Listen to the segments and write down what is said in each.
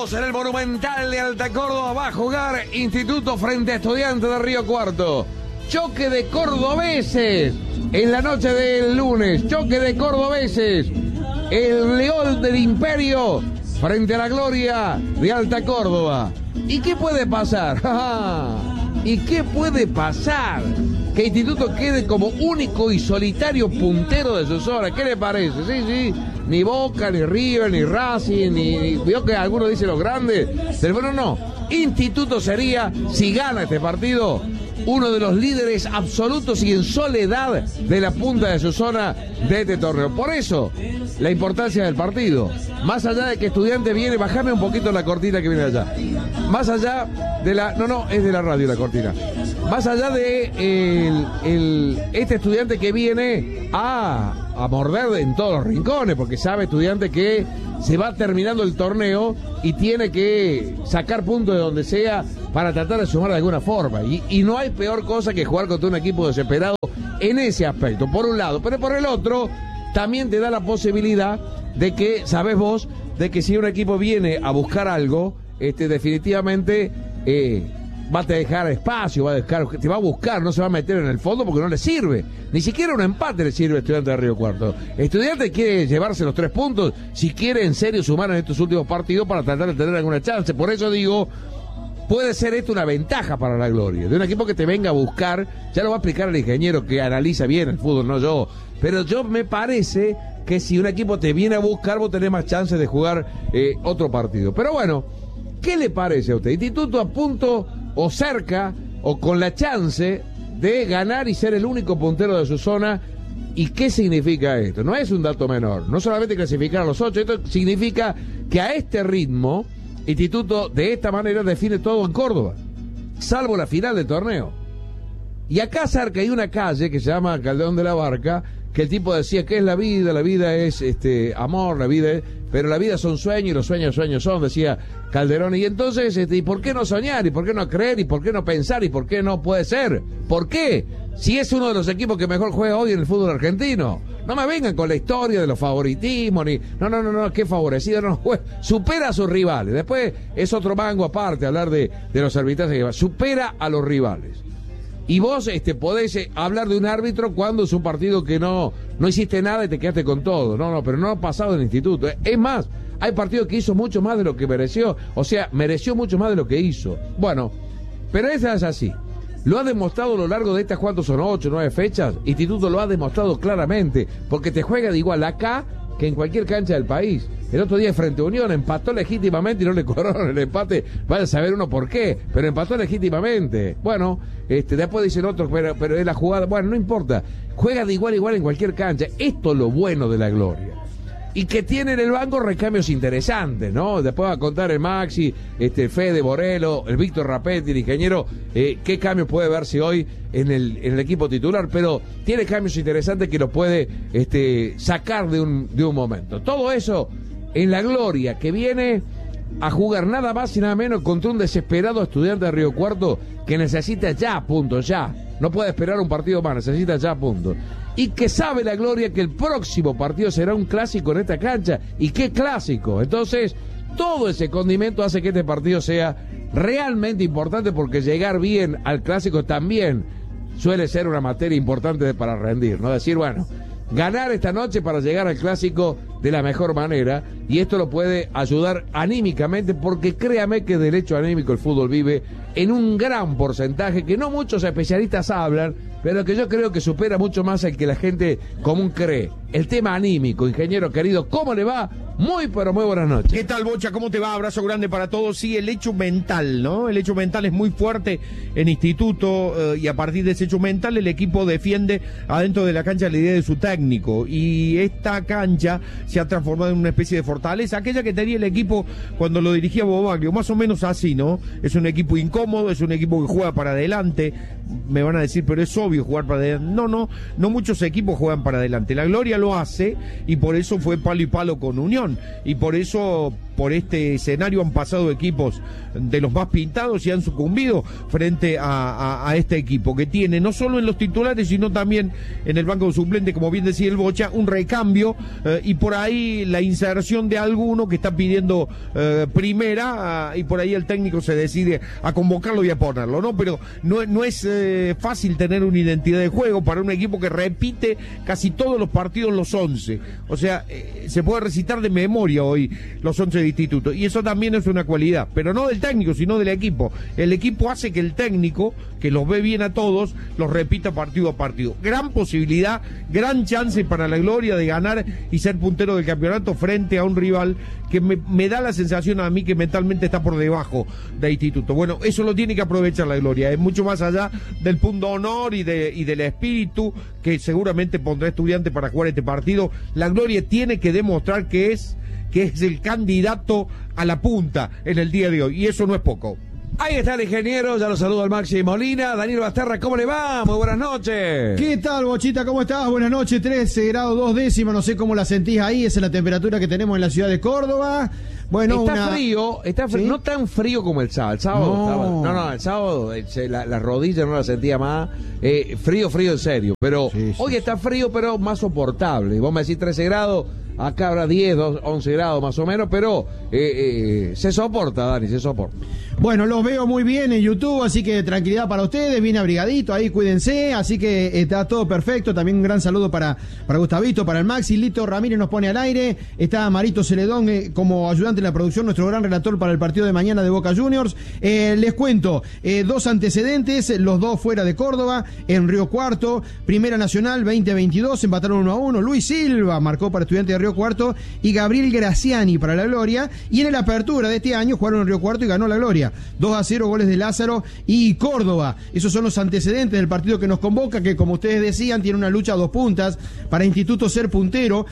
En el Monumental de Alta Córdoba va a jugar Instituto frente a Estudiantes de Río Cuarto. Choque de cordobeses en la noche del lunes. Choque de cordobeses. El León del Imperio frente a la Gloria de Alta Córdoba. ¿Y qué puede pasar? ¿Y qué puede pasar? Que Instituto quede como único y solitario puntero de su zona. ¿Qué le parece? Sí. Ni Boca, ni River, ni Racing, ni vio que algunos dicen los grandes. Pero bueno, no. Instituto sería, si gana este partido, uno de los líderes absolutos y en soledad de la punta de su zona de este torneo. Por eso, la importancia del partido. Más allá de que Estudiantes viene, bajame un poquito la cortina que viene allá. Más allá de la... No, es de la radio la cortina. Más allá de este Estudiante que viene a morder en todos los rincones, porque sabe Estudiante que se va terminando el torneo y tiene que sacar puntos de donde sea para tratar de sumar de alguna forma. Y no hay peor cosa que jugar contra un equipo desesperado en ese aspecto, por un lado. Pero por el otro, también te da la posibilidad de que, sabes vos, de que si un equipo viene a buscar algo, definitivamente... va a dejar espacio, te va a buscar, no se va a meter en el fondo porque no le sirve. Ni siquiera un empate le sirve a Estudiantes de Río Cuarto. Estudiantes quiere llevarse los 3 puntos si quiere en serio sumar en estos últimos partidos para tratar de tener alguna chance. Por eso digo, puede ser esto una ventaja para la Gloria. De un equipo que te venga a buscar, ya lo va a explicar el ingeniero que analiza bien el fútbol, no yo. Pero yo me parece que si un equipo te viene a buscar, vos tenés más chances de jugar otro partido. Pero bueno, ¿qué le parece a usted? Instituto a punto o cerca o con la chance de ganar y ser el único puntero de su zona. ¿Y qué significa esto? No es un dato menor, no solamente clasificar a los 8, esto significa que a este ritmo Instituto de esta manera define todo en Córdoba, salvo la final del torneo. Y acá cerca hay una calle que se llama Calderón de la Barca, que el tipo decía que es la vida es amor, la vida es... Pero la vida son sueños y los sueños son, decía Calderón. Y entonces, ¿y por qué no soñar? ¿Y por qué no creer? ¿Y por qué no pensar? ¿Y por qué no puede ser? ¿Por qué? Si es uno de los equipos que mejor juega hoy en el fútbol argentino. No me vengan con la historia de los favoritismos, ni... No, qué favorecido, no. Supera a sus rivales. Después es otro mango aparte hablar de los arbitrajes. Supera a los rivales. Y vos podés hablar de un árbitro cuando es un partido que no hiciste nada y te quedaste con todo. No, pero no ha pasado en el Instituto. Es más, hay partidos que hizo mucho más de lo que mereció. O sea, mereció mucho más de lo que hizo. Bueno, pero esa es así. Lo ha demostrado a lo largo de estas, ¿cuántos son? 8, 9 fechas. Instituto lo ha demostrado claramente. Porque te juega de igual acá que en cualquier cancha del país. El otro día frente a Unión empató legítimamente y no le cobraron el empate. Vaya a saber uno por qué, pero empató legítimamente. Bueno, después dicen otros, pero es la jugada. Bueno, no importa. Juega de igual a igual en cualquier cancha. Esto es lo bueno de la Gloria. Y que tiene en el banco recambios interesantes, ¿no? Después va a contar el Maxi, Fede Borelo, el Víctor Rapetti, el ingeniero, qué cambios puede verse hoy en el equipo titular, pero tiene cambios interesantes que los puede sacar de un momento. Todo eso en la Gloria, que viene a jugar nada más y nada menos contra un desesperado Estudiante de Río Cuarto que necesita ya, punto, ya. No puede esperar un partido más, necesita ya, punto. Y que sabe la Gloria que el próximo partido será un clásico en esta cancha. ¿Y qué clásico? Entonces, todo ese condimento hace que este partido sea realmente importante, porque llegar bien al clásico también suele ser una materia importante para rendir, ¿no? Decir, bueno, ganar esta noche para llegar al clásico de la mejor manera, y esto lo puede ayudar anímicamente, porque créame que del hecho anímico el fútbol vive en un gran porcentaje que no muchos especialistas hablan, pero que yo creo que supera mucho más el que la gente común cree. El tema anímico, ingeniero querido, ¿cómo le va? Muy, pero muy buenas noches. ¿Qué tal, Bocha? ¿Cómo te va? Abrazo grande para todos. Sí, el hecho mental, ¿no? El hecho mental es muy fuerte en Instituto, y a partir de ese hecho mental el equipo defiende adentro de la cancha la idea de su técnico, y esta cancha se ha transformado en una especie de fortaleza, aquella que tenía el equipo cuando lo dirigía Bobaglio, más o menos así, ¿no? Es un equipo incómodo, es un equipo que juega para adelante. Me van a decir, pero es obvio jugar para adelante. No muchos equipos juegan para adelante. La Gloria lo hace, y por eso fue palo y palo con Unión, y por eso por este escenario han pasado equipos de los más pintados y han sucumbido frente a este equipo que tiene no solo en los titulares sino también en el banco de suplente, como bien decía el Bocha, un recambio y por ahí la inserción de alguno que está pidiendo primera y por ahí el técnico se decide a convocarlo y a ponerlo, ¿no? Pero no es fácil tener una identidad de juego para un equipo que repite casi todos los partidos los 11, o sea, se puede recitar de memoria hoy los 11 de instituto y eso también es una cualidad, pero no del técnico sino del equipo. El equipo hace que el técnico, que los ve bien a todos, los repita partido a partido. Gran posibilidad, gran chance para la Gloria de ganar y ser puntero del campeonato frente a un rival que me da la sensación a mí que mentalmente está por debajo de instituto. Bueno, eso lo tiene que aprovechar la Gloria, es mucho más allá del punto honor y del espíritu que seguramente pondrá Estudiante para jugar este partido. La Gloria tiene que demostrar que es el candidato a la punta en el día de hoy, y eso no es poco. Ahí está el ingeniero, ya lo saludo al Maxi Molina. Daniel Basterra, ¿cómo le va? Muy buenas noches. ¿Qué tal, Bochita? ¿Cómo estás? Buenas noches, 13 grados 2 décimas, no sé cómo la sentís ahí, esa es la temperatura que tenemos en la ciudad de Córdoba. Bueno, está frío, ¿sí? No tan frío como el sábado. El sábado, el sábado la rodilla no la sentía más. Frío en serio. Pero hoy está frío, pero más soportable. Vos me decís 13 grados, acá habrá 10, 11 grados más o menos, pero se soporta, Dani, se soporta. Bueno, los veo muy bien en YouTube, así que tranquilidad para ustedes, bien abrigadito, ahí cuídense, así que está todo perfecto. También un gran saludo para Gustavito, para el Maxi. Lito Ramírez nos pone al aire, está Marito Celedón como ayudante en la producción, nuestro gran relator para el partido de mañana de Boca Juniors. Les cuento, 2 antecedentes, los 2 fuera de Córdoba, en Río Cuarto, Primera Nacional 2022, empataron 1-1, Luis Silva marcó para Estudiantes de Río Cuarto y Gabriel Graciani para la Gloria, y en la apertura de este año jugaron en Río Cuarto y ganó la Gloria. 2-0, goles de Lázaro y Córdoba. Esos son los antecedentes del partido que nos convoca, que como ustedes decían, tiene una lucha a 2 puntas para Instituto ser puntero,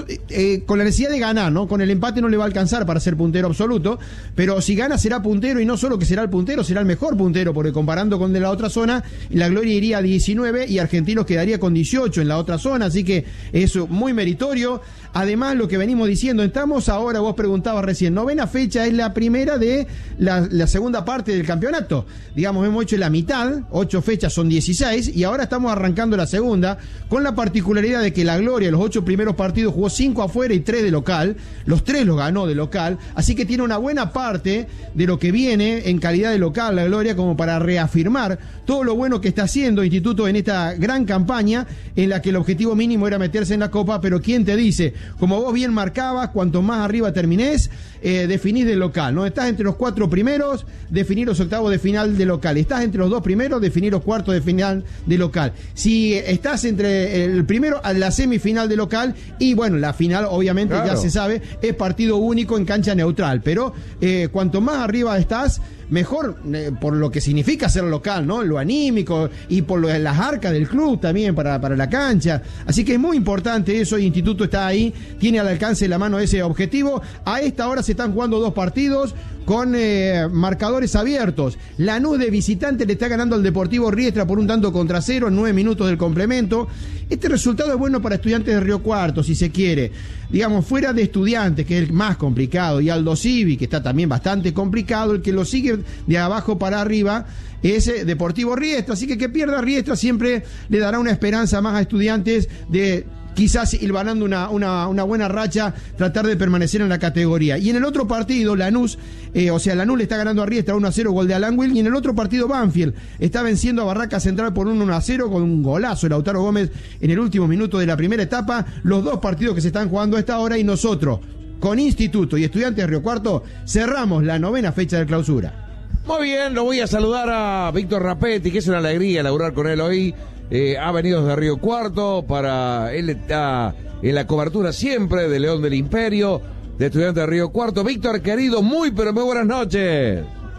con la necesidad de ganar, ¿no? Con el empate no le va a alcanzar para ser puntero absoluto, pero si gana será puntero, y no solo que será el puntero, será el mejor puntero, porque comparando con de la otra zona, la Gloria iría a 19 y Argentinos quedaría con 18 en la otra zona, así que eso muy meritorio. Además, lo que venimos diciendo, estamos ahora, vos preguntabas recién, 9ª fecha es la primera de la segunda parte del campeonato. Digamos, hemos hecho la mitad, 8 fechas son 16, y ahora estamos arrancando la segunda, con la particularidad de que la Gloria, los 8 primeros partidos, jugó 5 afuera y 3 de local, los 3 los ganó de local, así que tiene una buena parte de lo que viene en calidad de local la Gloria, como para reafirmar todo lo bueno que está haciendo Instituto en esta gran campaña, en la que el objetivo mínimo era meterse en la Copa, pero ¿quién te dice? Como vos bien marcabas, cuanto más arriba terminés, definís del local, ¿no? Estás entre los 4 primeros, definir los octavos de final de local. Estás entre los 2 primeros, definir los cuartos de final de local. Si estás entre el primero, a la semifinal de local, y bueno, la final obviamente ya se sabe, es partido único en cancha neutral, pero cuanto más arriba estás, mejor, por lo que significa ser local, ¿no? Lo anímico y por las arcas del club también para la cancha. Así que es muy importante eso, y Instituto está ahí, tiene al alcance de la mano ese objetivo. A esta hora se están jugando 2 partidos con marcadores abiertos. Lanús de visitante le está ganando al Deportivo Riestra por 1-0 en 9 minutos del complemento. Este resultado es bueno para Estudiantes de Río Cuarto, si se quiere. Digamos, fuera de Estudiantes, que es el más complicado, y Aldo Civi, que está también bastante complicado, el que lo sigue de abajo para arriba es Deportivo Riestra. Así que pierda Riestra siempre le dará una esperanza más a Estudiantes de quizás hilvanando una buena racha, tratar de permanecer en la categoría. Y en el otro partido, Lanús le está ganando a Riestra 1-0, gol de Alan Will, y en el otro partido Banfield está venciendo a Barraca Central por 1-0 con un golazo de Lautaro Gómez en el último minuto de la primera etapa. Los 2 partidos que se están jugando a esta hora, y nosotros, con Instituto y Estudiantes de Río Cuarto, cerramos la 9ª fecha de clausura. Muy bien, lo voy a saludar a Víctor Rapetti, que es una alegría laburar con él hoy. Ha venido desde Río Cuarto, él está en la cobertura siempre de León del Imperio, de Estudiantes de Río Cuarto. Víctor, querido, muy buenas noches.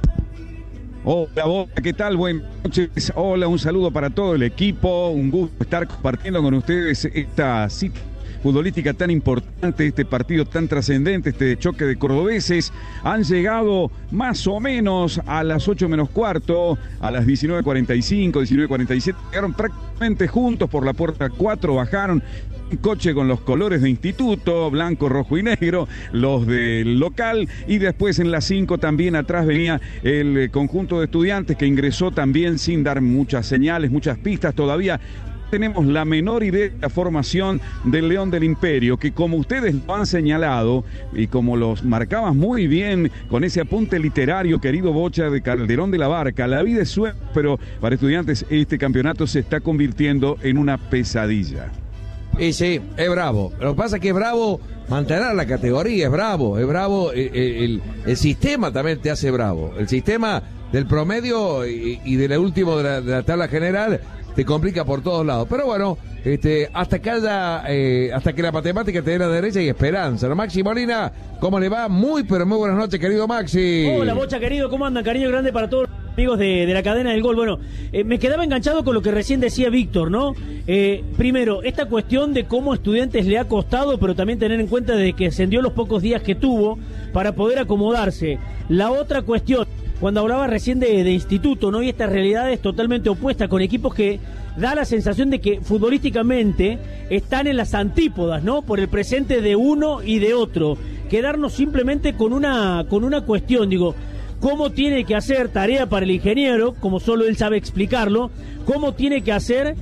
Hola, ¿qué tal? Buenas noches. Hola, un saludo para todo el equipo. Un gusto estar compartiendo con ustedes esta cita futbolística tan importante, este partido tan trascendente, este choque de cordobeses. Han llegado más o menos a las 8 menos cuarto, a las 19:45, 19:47, llegaron prácticamente juntos por la puerta 4, bajaron coche con los colores de Instituto, blanco, rojo y negro, los del local, y después en la 5 también atrás venía el conjunto de Estudiantes que ingresó también sin dar muchas señales, muchas pistas todavía. Tenemos la menor idea de la formación del León del Imperio, que como ustedes lo han señalado y como los marcabas muy bien con ese apunte literario, querido Bocha, de Calderón de la Barca, la vida es suerte, pero para Estudiantes este campeonato se está convirtiendo en una pesadilla. Y sí, es bravo. Lo que pasa es que es bravo mantener la categoría, es bravo, el sistema también te hace bravo. El sistema del promedio y del último de la tabla general te complica por todos lados. Pero bueno, hasta que la matemática te dé la derecha y esperanza, ¿no? Maxi Molina, ¿cómo le va? Muy buenas noches, querido Maxi. Hola, Bocha, querido, ¿cómo andan? Cariño grande para todos los amigos de la cadena del gol. Bueno, me quedaba enganchado con lo que recién decía Víctor, ¿no? Primero, esta cuestión de cómo Estudiantes le ha costado, pero también tener en cuenta de que ascendió los pocos días que tuvo para poder acomodarse. La otra cuestión, cuando hablaba recién de Instituto, ¿no? Y esta realidad es totalmente opuesta, con equipos que da la sensación de que futbolísticamente están en las antípodas, ¿no? Por el presente de uno y de otro. Quedarnos simplemente con una cuestión, digo, cómo tiene que hacer tarea para el ingeniero, como solo él sabe explicarlo, cómo tiene que hacer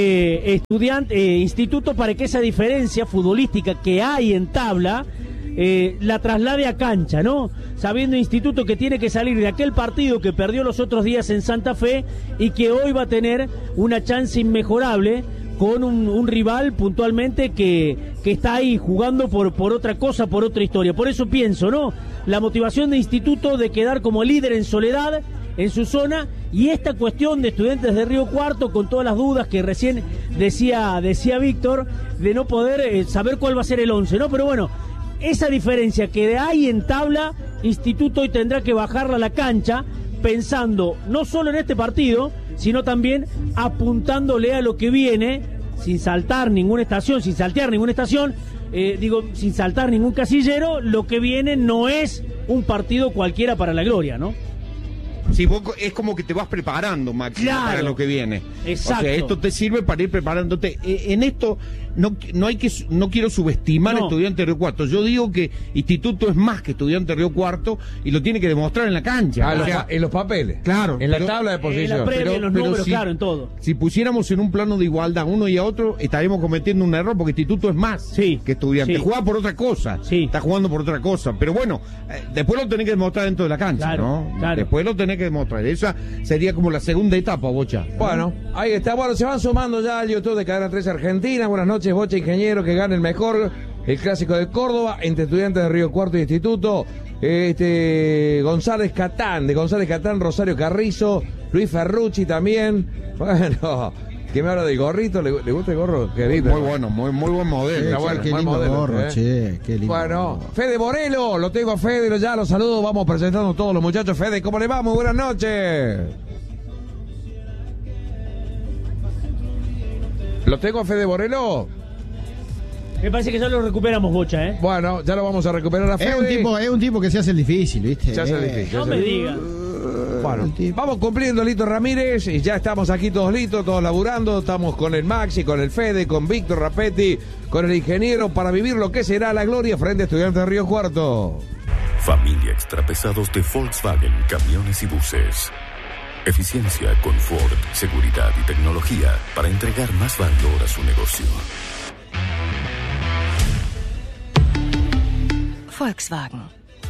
Instituto para que esa diferencia futbolística que hay en tabla la traslade a cancha, ¿no? Sabiendo Instituto que tiene que salir de aquel partido que perdió los otros días en Santa Fe y que hoy va a tener una chance inmejorable con un rival puntualmente que está ahí jugando por otra cosa, por otra historia. Por eso pienso, ¿no? La motivación de Instituto de quedar como líder en soledad en su zona, y esta cuestión de Estudiantes de Río Cuarto con todas las dudas que recién decía Víctor, de no poder saber cuál va a ser el 11, ¿no? Pero bueno, esa diferencia que hay en tabla, Instituto hoy tendrá que bajarla a la cancha, pensando no solo en este partido, sino también apuntándole a lo que viene, sin saltar ninguna estación, sin saltar ningún casillero. Lo que viene no es un partido cualquiera para la gloria, ¿no? Si vos es como que te vas preparando, Maxi, claro, para lo que viene. Exacto. O sea, esto te sirve para ir preparándote. En esto no quiero subestimar a Estudiantes de Río Cuarto. Yo digo que Instituto es más que Estudiantes de Río Cuarto y lo tiene que demostrar en la cancha. En los papeles. Claro. En la tabla de posición. En la previa, en los números, claro, en todo. Si pusiéramos en un plano de igualdad uno y a otro, estaríamos cometiendo un error, porque Instituto es más que Estudiantes. Sí. Juega por otra cosa. Sí. Está jugando por otra cosa. Pero bueno, después lo tenés que demostrar dentro de la cancha, claro, ¿no? Claro. Después lo tenés que demostrar. Esa sería como la segunda etapa, Bocha. Bueno, ahí está. Bueno, se van sumando ya al YouTube de Cadena 3 Argentina. Buenas noches, Bocha, ingeniero, que gane el mejor, el clásico de Córdoba entre Estudiantes de Río Cuarto y Instituto. González Catán, Rosario Carrizo, Luis Ferrucci también. Bueno, que me habla del gorrito, ¿le gusta el gorro? Querido. Muy bueno, muy buen modelo. Qué lindo modelo, gorro, che, qué lindo. Bueno, gorro. Fede Morelo, lo tengo a Fede, ya lo saludo, vamos presentando a todos los muchachos. Fede, ¿cómo le va? Muy buenas noches. ¿Lo tengo a Fede Morelo? Me parece que ya lo recuperamos, Bocha, ¿eh? Bueno, ya lo vamos a recuperar a Fede. Es un tipo que se hace el difícil, ¿viste? Se hace el difícil. No me digas. Bueno, vamos cumpliendo, Lito Ramírez, y ya estamos aquí todos listos, todos laburando. Estamos con el Maxi, con el Fede, con Víctor Rapetti, con el ingeniero, para vivir lo que será la gloria frente a Estudiantes de Río Cuarto. Familia Extrapesados de Volkswagen, camiones y buses. Eficiencia, confort, seguridad y tecnología para entregar más valor a su negocio. Volkswagen.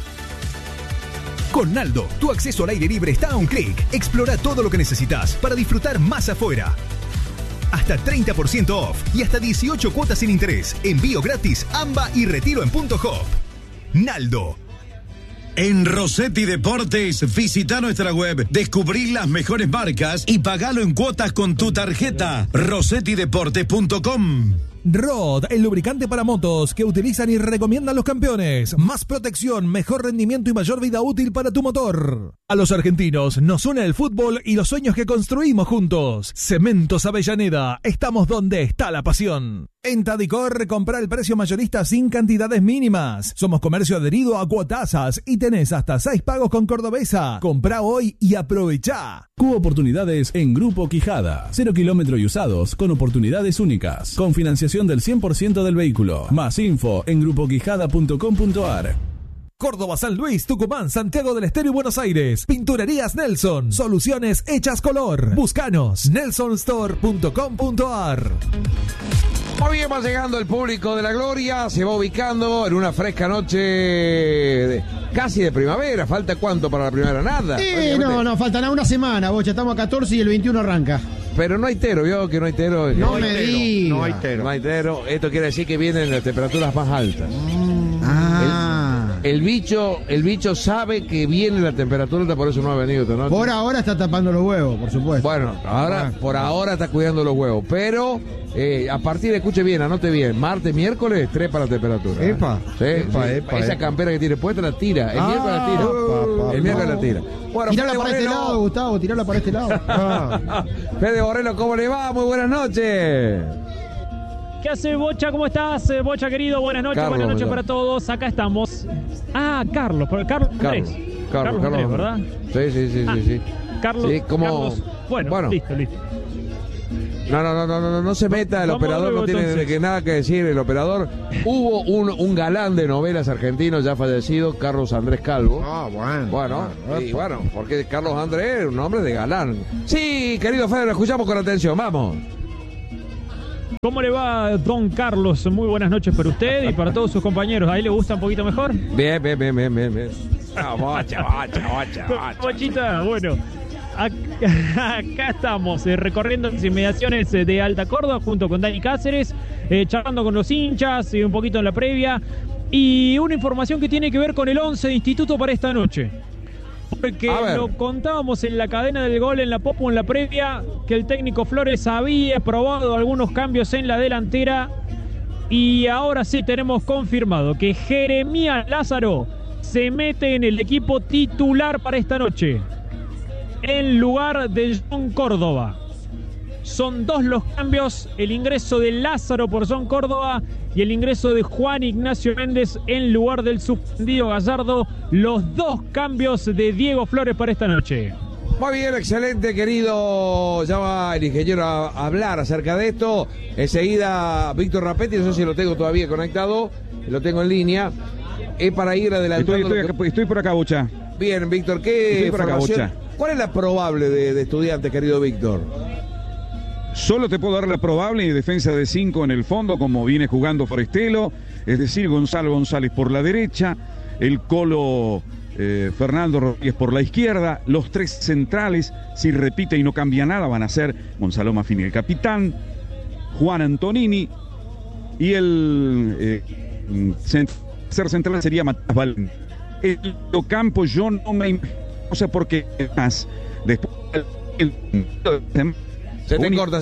Con Naldo, tu acceso al aire libre está a un clic. Explora todo lo que necesitas para disfrutar más afuera. Hasta 30% off y hasta 18 cuotas sin interés. Envío gratis, AMBA y retiro en Punto Hop. Naldo. En Rossetti Deportes, visita nuestra web, descubrí las mejores marcas y pagalo en cuotas con tu tarjeta. RossettiDeportes.com. Rod, el lubricante para motos que utilizan y recomiendan los campeones. Más protección, mejor rendimiento y mayor vida útil para tu motor. A los argentinos nos une el fútbol y los sueños que construimos juntos. Cementos Avellaneda, estamos donde está la pasión. En Tadicor, compra el precio mayorista sin cantidades mínimas. Somos comercio adherido a Cuotasas y tenés hasta 6 pagos con Cordobesa. Comprá hoy y aprovechá. Cubo oportunidades en Grupo Quijada. 0 kilómetros y usados con oportunidades únicas. Con financiación del 100% del vehículo. Más info en grupoquijada.com.ar. Córdoba, San Luis, Tucumán, Santiago del Estero y Buenos Aires. Pinturerías Nelson. Soluciones hechas color. Búscanos. nelsonstore.com.ar. Muy bien, va llegando el público de la Gloria. Se va ubicando en una fresca noche casi de primavera. ¿Falta cuánto para la primavera? Nada. No, faltan una semana, Bocha. Estamos a 14 y el 21 arranca. Pero no hay tero, ¿vio? Que no hay tero. No me digas. No hay tero. No hay tero. Esto quiere decir que vienen las temperaturas más altas. El bicho sabe que viene la temperatura alta, por eso no ha venido esta noche. Por ahora está tapando los huevos, por supuesto. Bueno, por ahora está cuidando los huevos. Pero a partir de, escuche bien, anote bien, martes, miércoles, trepa la temperatura. Epa. Esa campera que tiene puesta la tira. El miércoles la tira. El miércoles la tira. Bueno, tirala para este lado, Gustavo, tirala para este lado. Fede Borrello, ¿cómo le va? Muy buenas noches. ¿Qué hace, Bocha? ¿Cómo estás, Bocha querido? Buenas noches, Carlos, buenas noches para todos. Acá estamos. Carlos Andrés. Carlos Andrés, ¿verdad? Sí. Carlos, sí, como... Carlos. Bueno, listo. No se meta, el operador no tiene nada que decir, el operador. Hubo un galán de novelas argentino ya fallecido, Carlos Andrés Calvo. Bueno, porque Carlos Andrés es un hombre de galán. Sí, querido Fede, lo escuchamos con atención, vamos. ¿Cómo le va, don Carlos? Muy buenas noches para usted y para todos sus compañeros. ¿Ahí le gusta un poquito mejor? Bien. Bocha. Bochita, bueno. Acá estamos recorriendo las inmediaciones de Alta Córdoba junto con Dani Cáceres, charlando con los hinchas y un poquito en la previa. Y una información que tiene que ver con el 11 de Instituto para esta noche. Porque lo contábamos en la cadena del gol, en la Popo, en la previa, que el técnico Flores había probado algunos cambios en la delantera. Y ahora sí tenemos confirmado que Jeremías Lázaro se mete en el equipo titular para esta noche, en lugar de John Córdoba. Son 2 los cambios, el ingreso de Lázaro por John Córdoba y el ingreso de Juan Ignacio Méndez en lugar del suspendido Gallardo. Los 2 cambios de Diego Flores para esta noche. Muy bien, excelente, querido. Ya va el ingeniero a hablar acerca de esto. Enseguida Víctor Rapetti, no sé si lo tengo todavía conectado, lo tengo en línea. Es para ir adelantando. Estoy por acá, Bocha. Bien, Víctor, ¿qué información? ¿Cuál es la probable de Estudiantes, querido Víctor? Solo te puedo dar la probable defensa de 5 en el fondo, como viene jugando Forestelo, es decir, Gonzalo González por la derecha, el Colo Fernando Rodríguez por la izquierda, los 3 centrales, si repite y no cambia nada, van a ser Gonzalo Maffini, el capitán, Juan Antonini, y el tercer central sería Matías Valente. El campo yo no me... No sé por qué más. Después... Se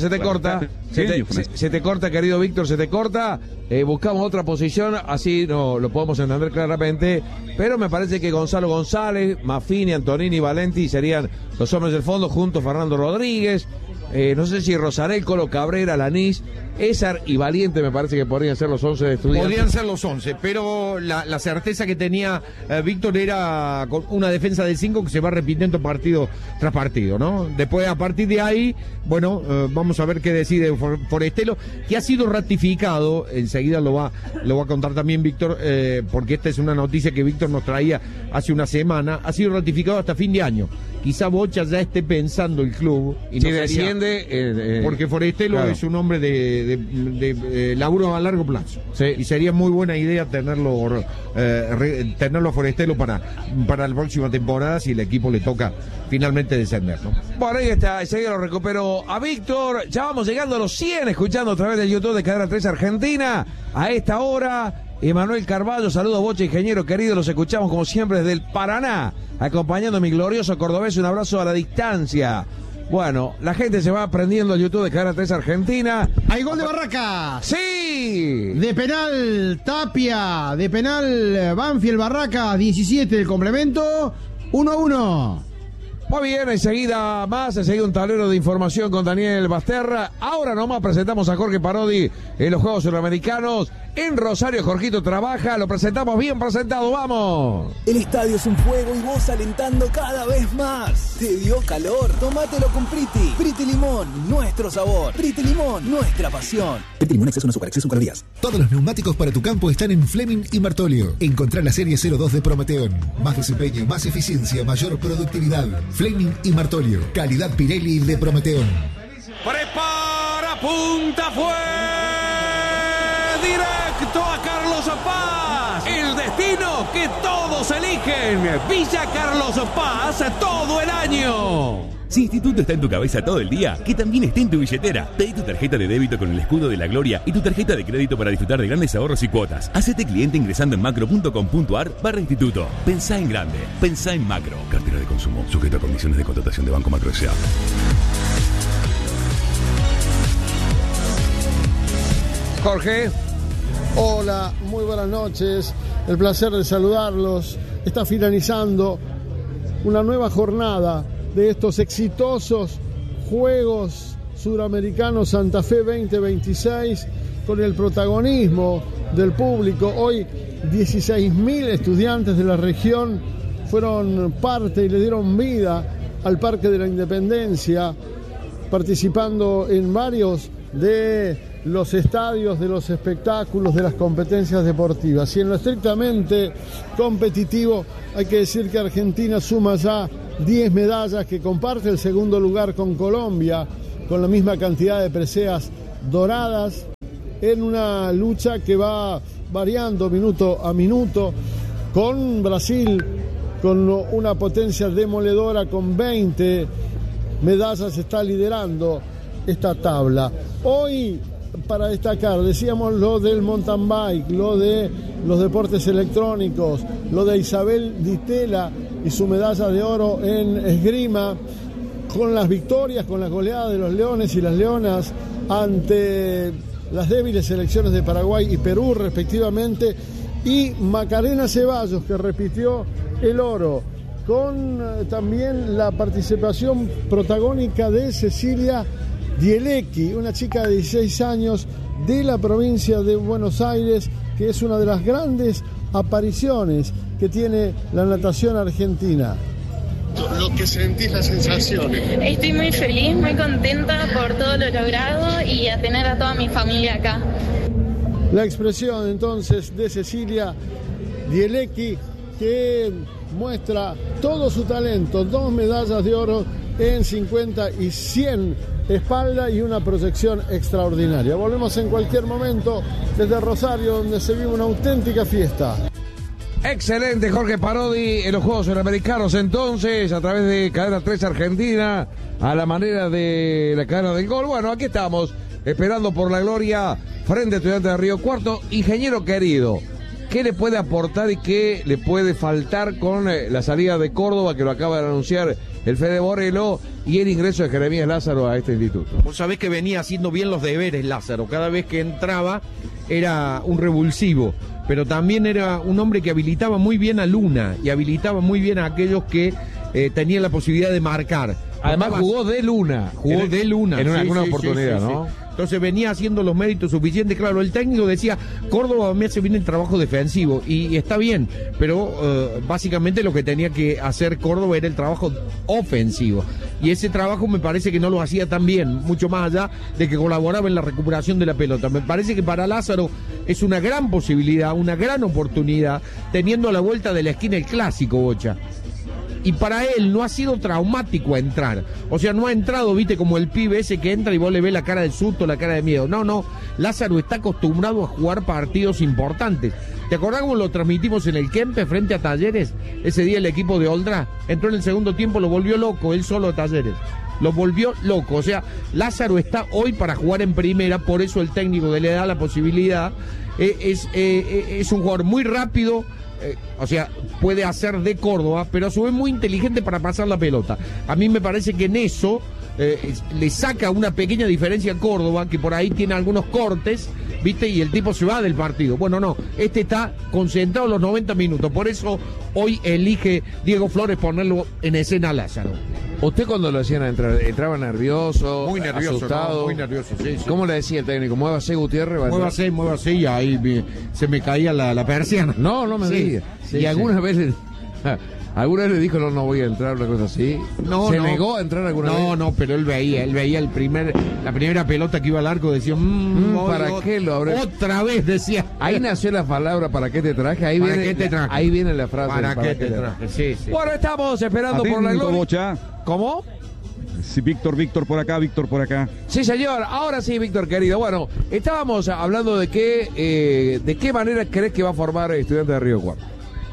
te corta, querido Víctor, se te corta. Buscamos otra posición, así no lo podemos entender claramente. Pero me parece que Gonzalo González, Maffini, Antonini y Valenti serían los hombres del fondo, junto a Fernando Rodríguez. No sé si Rosarel, Colo Cabrera, Lanís, Ésar y Valiente me parece que podrían ser los 11 de Estudiantes. Podrían ser los 11, pero la certeza que tenía Víctor era con una defensa de 5 que se va repitiendo partido tras partido, ¿no? Después, a partir de ahí, bueno, vamos a ver qué decide Forestelo, que ha sido ratificado, enseguida lo va a contar también Víctor, porque esta es una noticia que Víctor nos traía hace una semana, ha sido ratificado hasta fin de año. Quizá Bocha ya esté pensando el club y no desciende, porque Forestelo es un hombre de laburo a largo plazo, y sería muy buena idea tenerlo Forestelo para la próxima temporada si el equipo le toca finalmente descender, ¿no? Bueno, ahí está, enseguida lo recupero a Víctor. Ya vamos llegando a los 100 escuchando a través del YouTube de Cadena 3 Argentina a esta hora. Emanuel Carballo, saludos Bocha, ingeniero querido, los escuchamos como siempre desde el Paraná, acompañando a mi glorioso cordobés, un abrazo a la distancia. Bueno, la gente se va aprendiendo el YouTube de Cadena 3 Argentina. ¡Hay gol de Barracas! ¡Sí! De penal Tapia, de penal Banfield Barracas, 17 del complemento, 1-1. Muy bien, enseguida un tablero de información con Daniel Basterra. Ahora nomás presentamos a Jorge Parodi en los Juegos Suramericanos. En Rosario, Jorgito trabaja, lo presentamos bien presentado, ¡vamos! El estadio es un fuego y vos alentando cada vez más. ¿Te dio calor? Tómatelo con Priti. Priti Limón, nuestro sabor. Priti Limón, nuestra pasión. Priti Limón, exceso en azúcar, exceso en calorías. Todos los neumáticos para tu campo están en Fleming y Martolio. Encontrá la serie 02 de Prometeón. Más desempeño, más eficiencia, mayor productividad. Fleming y Martolio. Calidad Pirelli de Prometeón. Prepara, punta, fue directo a Carlos Paz. El destino que todos eligen. Villa Carlos Paz todo el año. Si Instituto está en tu cabeza todo el día, que también esté en tu billetera. Pedí tu tarjeta de débito con el escudo de la gloria y tu tarjeta de crédito para disfrutar de grandes ahorros y cuotas. Hacete cliente ingresando en macro.com.ar/instituto. Pensá en grande. Pensá en Macro. Cartera de consumo. Sujeto a condiciones de contratación de Banco Macro S.A. Jorge. Hola, muy buenas noches. El placer de saludarlos. Está finalizando una nueva jornada de estos exitosos Juegos Suramericanos Santa Fe 2026 con el protagonismo del público. Hoy 16.000 estudiantes de la región fueron parte y le dieron vida al Parque de la Independencia, participando en varios de los estadios, de los espectáculos, de las competencias deportivas. Y en lo estrictamente competitivo hay que decir que Argentina suma ya 10 medallas, que comparte el segundo lugar con Colombia, con la misma cantidad de preseas doradas, en una lucha que va variando minuto a minuto, con Brasil con una potencia demoledora, con 20 medallas está liderando esta tabla. Hoy, para destacar, decíamos lo del mountain bike, lo de los deportes electrónicos, lo de Isabel Ditela y su medalla de oro en esgrima, con las victorias, con las goleadas de los leones y las leonas ante las débiles selecciones de Paraguay y Perú respectivamente, y Macarena Ceballos, que repitió el oro, con también la participación protagónica de Cecilia Dielecki, una chica de 16 años de la provincia de Buenos Aires, que es una de las grandes apariciones que tiene la natación argentina. Lo que sentís, las sensaciones. Estoy muy feliz, muy contenta por todo lo logrado y a tener a toda mi familia acá. La expresión entonces de Cecilia Dielecki, que muestra todo su talento, 2 medallas de oro en 50 y 100 espalda y una proyección extraordinaria. Volvemos en cualquier momento desde Rosario, donde se vive una auténtica fiesta. Excelente, Jorge Parodi en los Juegos Suramericanos, entonces, a través de Cadena 3 Argentina, a la manera de la cadena del gol. Bueno, aquí estamos, esperando por la gloria frente a Estudiantes de Río Cuarto. Ingeniero querido, ¿qué le puede aportar y qué le puede faltar con la salida de Córdoba, que lo acaba de anunciar el Fede Borrello, y el ingreso de Jeremías Lázaro a este instituto? Vos sabés que venía haciendo bien los deberes Lázaro. Cada vez que entraba era un revulsivo, pero también era un hombre que habilitaba muy bien a Luna y habilitaba muy bien a aquellos que tenían la posibilidad de marcar. Además jugó de Luna. En alguna oportunidad, sí, ¿no? Sí. Entonces venía haciendo los méritos suficientes. Claro, el técnico decía, Córdoba me hace bien el trabajo defensivo, y está bien, pero básicamente lo que tenía que hacer Córdoba era el trabajo ofensivo, y ese trabajo me parece que no lo hacía tan bien, mucho más allá de que colaboraba en la recuperación de la pelota. Me parece que para Lázaro es una gran posibilidad, una gran oportunidad, teniendo a la vuelta de la esquina el clásico, Bocha. Y para él no ha sido traumático entrar. O sea, no ha entrado, viste, como el pibe ese que entra y vos le ves la cara de susto, la cara de miedo. No, Lázaro está acostumbrado a jugar partidos importantes. ¿Te acordás cómo lo transmitimos en el Kempe frente a Talleres? Ese día el equipo de Oldra entró en el segundo tiempo, lo volvió loco, él solo a Talleres. Lo volvió loco. O sea, Lázaro está hoy para jugar en primera, por eso el técnico le da la posibilidad. Es un jugador muy rápido. O sea, puede hacer de Córdoba, pero a su vez muy inteligente para pasar la pelota. A mí me parece que en eso le saca una pequeña diferencia a Córdoba, que por ahí tiene algunos cortes, ¿viste? Y el tipo se va del partido. Bueno, no, este está concentrado los 90 minutos. Por eso hoy elige Diego Flores ponerlo en escena a Lázaro. ¿Usted cuando lo hacían entrar, entraba nervioso? Muy nervioso, asustado? ¿no? Muy nervioso, sí. ¿Cómo le decía el técnico? Muévase, Gutiérrez. Muévase, y ahí se me caía la persiana. No me diga. ¿Y alguna vez le dijo no voy a entrar, una cosa así? ¿Se negó a entrar alguna vez? No, pero él veía la primera pelota que iba al arco, decía, ¿para qué lo habré? Otra vez decía. Ahí nació la palabra ¿para qué te traje? Ahí viene la frase. ¿Para qué te traje? Sí. Bueno, estamos esperando por la gloria. Bocha. ¿Cómo? Sí, Víctor por acá. Sí, señor. Ahora sí, Víctor, querido. Bueno, estábamos hablando de qué manera crees que va a formar Estudiantes de Río Cuarto.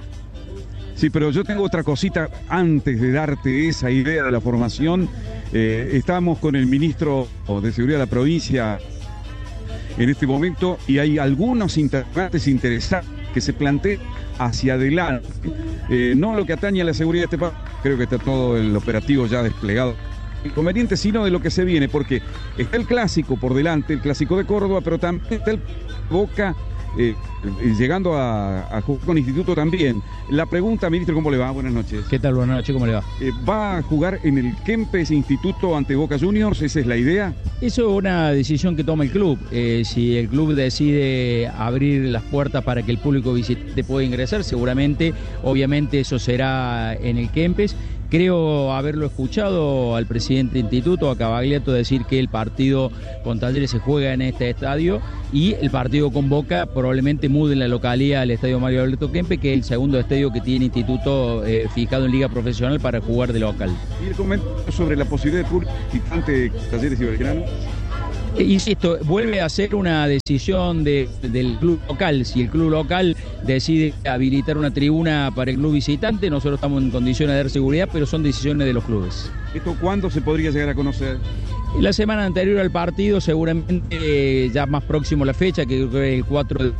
Sí, pero yo tengo otra cosita antes de darte esa idea de la formación. Estamos con el ministro de Seguridad de la provincia en este momento y hay algunos interrogantes interesantes que se plantean hacia adelante. No lo que atañe a la seguridad de este país, creo que está todo el operativo ya desplegado. Inconveniente, sino de lo que se viene, porque está el clásico por delante, el clásico de Córdoba, pero también está el Boca. Llegando a jugar con Instituto también. La pregunta, ministro, ¿cómo le va? Buenas noches. ¿Qué tal? Buenas noches, ¿cómo le va? ¿Va a jugar en el Kempes Instituto ante Boca Juniors? ¿Esa es la idea? Eso es una decisión que toma el club. Si el club decide abrir las puertas para que el público visitante pueda ingresar, seguramente, obviamente eso será en el Kempes. Creo haberlo escuchado al presidente del instituto, a Cavagliato, decir que el partido con Talleres se juega en este estadio y el partido con Boca probablemente mude en la localidad al estadio Mario Alberto Kempes, que es el segundo estadio que tiene Instituto fijado en Liga Profesional para jugar de local. ¿Y el comentario sobre la posibilidad de público visitante Talleres y Belgrano? Insisto, vuelve a ser una decisión del club local. Si el club local decide habilitar una tribuna para el club visitante, nosotros estamos en condiciones de dar seguridad, pero son decisiones de los clubes. ¿Esto cuándo se podría llegar a conocer? La semana anterior al partido, seguramente ya más próximo a la fecha, que creo que el 4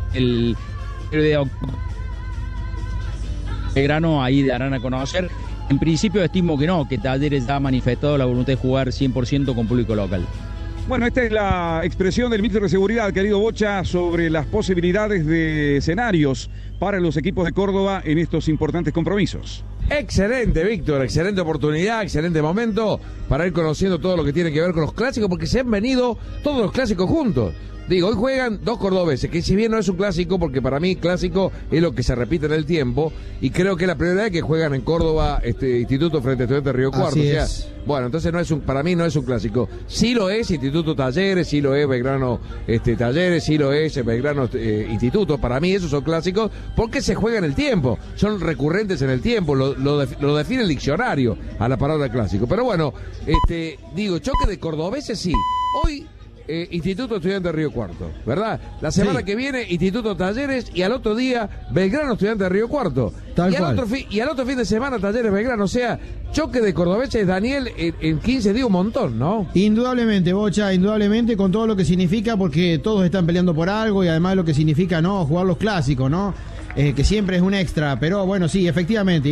de octubre. Belgrano, ahí darán a conocer. En principio estimo que no, que Talleres ya ha manifestado la voluntad de jugar 100% con público local. Bueno, esta es la expresión del ministro de Seguridad, querido Bocha, sobre las posibilidades de escenarios para los equipos de Córdoba en estos importantes compromisos. Excelente, Víctor, excelente oportunidad, excelente momento para ir conociendo todo lo que tiene que ver con los clásicos, porque se han venido todos los clásicos juntos. Digo, hoy juegan dos cordobeses, que si bien no es un clásico, porque para mí clásico es lo que se repite en el tiempo, y creo que es la primera vez que juegan en Córdoba Instituto frente a Estudiantes de Río Cuarto. Así o sea, es. Bueno, entonces para mí no es un clásico. Sí lo es Instituto Talleres, sí lo es Belgrano Talleres, sí lo es Belgrano Instituto. Para mí esos son clásicos porque se juegan en el tiempo, son recurrentes en el tiempo, lo define el diccionario a la palabra clásico. Pero bueno, digo, choque de cordobeses sí. Hoy Instituto Estudiante de Río Cuarto, ¿verdad? La semana que viene Instituto Talleres y al otro día Belgrano Estudiante de Río Cuarto. Y al otro fin de semana Talleres Belgrano, o sea, choque de cordobeses, Daniel, en 15 días un montón, ¿no? Indudablemente, Bocha, indudablemente, con todo lo que significa, porque todos están peleando por algo y además lo que significa, ¿no? Jugar los clásicos, ¿no? Que siempre es un extra, pero bueno, sí, efectivamente,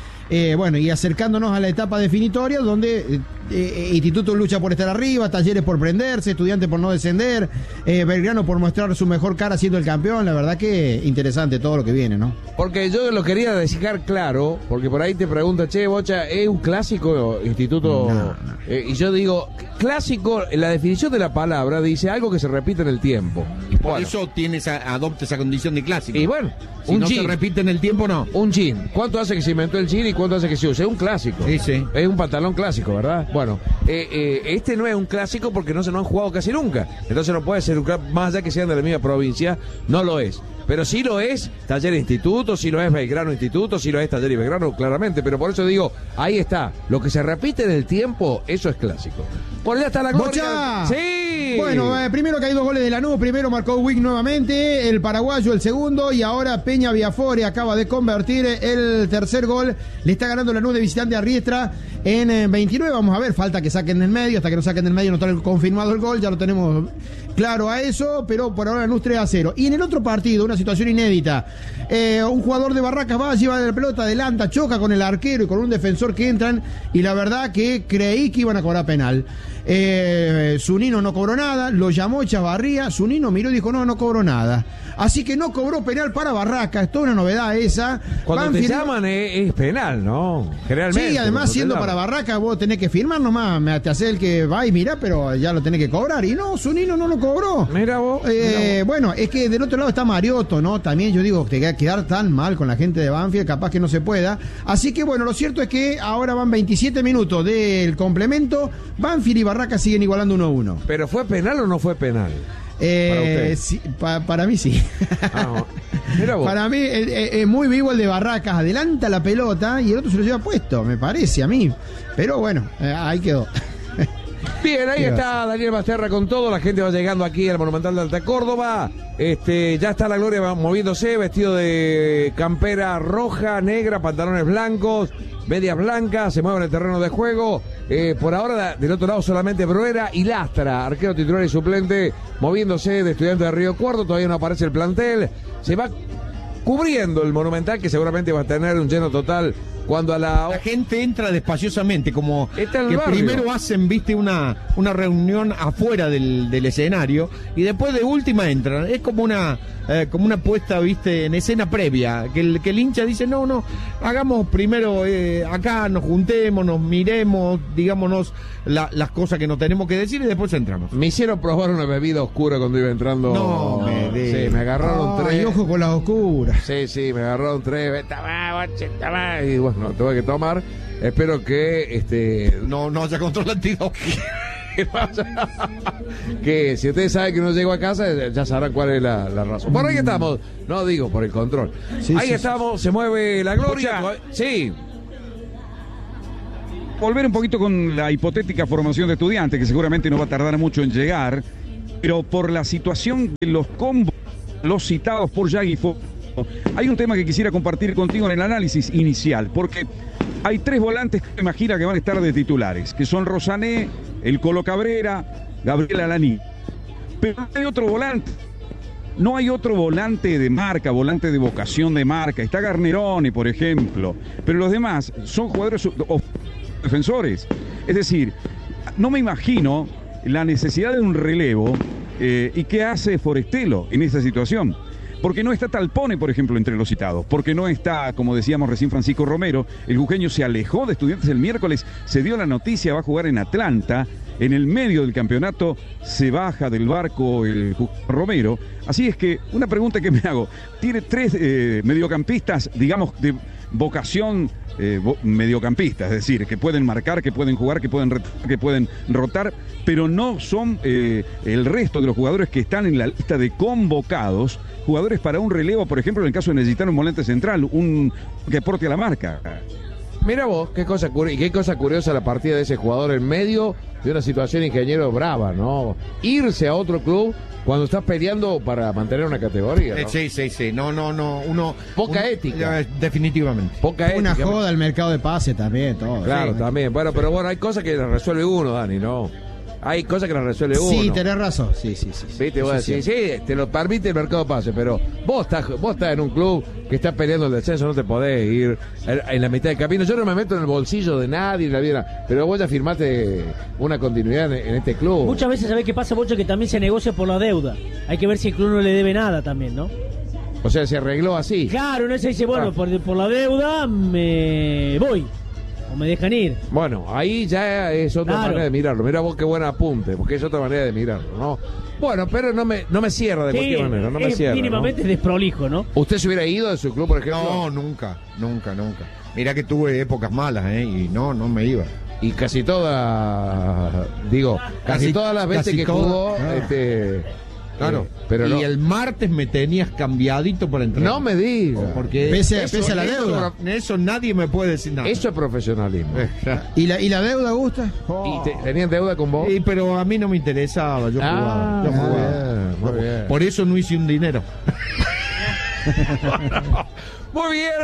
y acercándonos a la etapa definitoria donde Instituto lucha por estar arriba, Talleres por prenderse, Estudiantes por no descender, Belgrano por mostrar su mejor cara siendo el campeón. La verdad que interesante todo lo que viene, ¿no? Porque yo lo quería dejar claro, porque por ahí te pregunta, che, Bocha, ¿es un clásico Instituto? No. Y yo digo, clásico, la definición de la palabra dice algo que se repite en el tiempo. Y por eso adopta esa condición de clásico. Y bueno, si no se repite en el tiempo, no. Un jean. ¿Cuánto hace que se inventó el jean y cuánto hace que se usa? Es un clásico. Sí. Es un pantalón clásico, ¿verdad? Bueno, este no es un clásico porque no han jugado casi nunca. Entonces no puede ser un clásico, más allá que sean de la misma provincia, no lo es. Pero sí lo es Talleres Instituto, sí lo es Belgrano Instituto, sí lo es Talleres y Belgrano, claramente. Pero por eso digo, ahí está. Lo que se repite en el tiempo, eso es clásico. Por allá está la gloria. ¡Bocha! ¡Sí! Bueno, primero que hay 2 goles de Lanús. Primero marcó Wick nuevamente, el paraguayo el segundo. Y ahora Peña Viafore acaba de convertir el tercer gol. Le está ganando Lanús de visitante a Riestra en 29. Vamos a ver, falta que saquen del medio. Hasta que no saquen del medio no está confirmado el gol. Ya lo tenemos claro a eso. Pero por ahora Lanús 3-0. Y en el otro partido, una situación inédita. Un jugador de Barracas va, lleva la pelota, adelanta, choca con el arquero y con un defensor que entran. Y la verdad que creí que iban a cobrar penal. Zunino no cobró nada. nada, lo llamó Echavarría, Zunino miró y dijo, no cobró nada. Así que no cobró penal para Barracas, es toda una novedad esa. Cuando Banfield, te llaman es penal, ¿no? Generalmente. Sí, además siendo para Barracas vos tenés que firmar nomás, te hace el que va y mira, pero ya lo tenés que cobrar. Y no, Zunino no lo cobró. Mira vos. Bueno, es que del otro lado está Mariotto, ¿no? También yo digo, te va a quedar tan mal con la gente de Banfield, capaz que no se pueda. Así que bueno, lo cierto es que ahora van 27 minutos del complemento, Banfield y Barracas siguen igualando 1-1. ¿Pero fue penal o no fue penal? Sí, para mí sí. Mira vos. Para mí es muy vivo el de Barracas, adelanta la pelota y el otro se lo lleva puesto, me parece a mí. Pero bueno, ahí quedó. Bien, ahí está Daniel Basterra con todo. La gente va llegando aquí al Monumental de Alta Córdoba. Ya está la Gloria moviéndose, vestido de campera roja, negra, pantalones blancos, medias blancas, se mueve en el terreno de juego. Por ahora, del otro lado solamente Bruera y Lastra, arquero titular y suplente, moviéndose de Estudiantes de Río Cuarto. Todavía no aparece el plantel. Se va cubriendo el Monumental, que seguramente va a tener un lleno total cuando la gente entra despaciosamente, como está en que el barrio. Primero hacen, viste, una reunión afuera del escenario y después de última entran. Es como una puesta, viste, en escena previa, que el hincha dice, no, hagamos primero acá, nos juntemos, nos miremos, digámonos las cosas que nos tenemos que decir y después entramos. Me hicieron probar una bebida oscura cuando iba entrando. No, sí, me agarraron 3. Y ojo con las oscuras. Sí, me agarraron 3. Y bueno, tuve que tomar. Espero que no haya control antidoping. Que si ustedes saben que no llego a casa, ya sabrán cuál es la razón. Por ahí estamos, no digo por el control. Ahí estamos, se mueve la Gloria. Sí. Volver un poquito con la hipotética formación de Estudiantes, que seguramente no va a tardar mucho en llegar, pero por la situación de los combos, los citados por Yagui, hay un tema que quisiera compartir contigo en el análisis inicial, porque hay 3 volantes que me imagino que van a estar de titulares, que son Rosané, el Colo Cabrera, Gabriel Alaní. Pero no hay otro volante. No hay otro volante de marca, volante de vocación de marca. Está Garnerone, por ejemplo. Pero los demás son jugadores defensores. Es decir, no me imagino la necesidad de un relevo. ¿Y qué hace Forestelo en esta situación? Porque no está Talpone, por ejemplo, entre los citados. Porque no está, como decíamos recién, Francisco Romero. El jujeño se alejó de Estudiantes el miércoles. Se dio la noticia, va a jugar en Atlanta. En el medio del campeonato se baja del barco el Romero. Así es que, una pregunta que me hago. Tiene 3 mediocampistas, digamos, de vocación mediocampista, es decir, que pueden marcar, que pueden jugar, que pueden rotar, pero no son el resto de los jugadores que están en la lista de convocados, jugadores para un relevo, por ejemplo, en el caso de necesitar un volante central, un que aporte a la marca. Mira vos, qué cosa curiosa la partida de ese jugador en medio de una situación ingeniero brava, ¿no? Irse a otro club cuando estás peleando para mantener una categoría, ¿no? Sí. No. Poca ética. Definitivamente. Poca ética. Una joda al mercado de pase también, todo. Claro, también. Bueno, pero hay cosas que las resuelve uno, Dani, ¿no? Hay cosas que las resuelve uno. Sí, tenés razón. Sí. ¿Viste? Vos decís, sí, te lo permite el mercado de pase, pero vos estás en un club que está peleando el descenso, no te podés ir en la mitad del camino. Yo no me meto en el bolsillo de nadie, en la vida, pero vos ya firmaste una continuidad en este club. Muchas veces, ¿sabés qué pasa, Bocho? Que también se negocia por la deuda. Hay que ver si el club no le debe nada también, ¿no? O sea, se arregló así. Claro, no se dice, bueno, por la deuda me voy. O me dejan ir. Bueno, ahí ya es otra manera de mirarlo. Mira vos qué buen apunte, porque es otra manera de mirarlo, ¿no? Bueno, pero no me cierra de cualquier manera, no me cierra. Mínimamente, ¿no? Desprolijo, ¿no? ¿Usted se hubiera ido de su club, por ejemplo? No, nunca. Mira que tuve épocas malas, y no me iba. Y casi todas, casi todas las veces que jugó, Claro, pero y el martes me tenías cambiadito para entrar. No me digas. Porque pese a la deuda. Eso nadie me puede decir nada. Eso es profesionalismo. ¿Y la deuda, Gusta? ¿Y tenían deuda con vos? Sí, pero a mí no me interesaba, yo jugaba. Muy bien. Por eso no hice un dinero. Muy bien.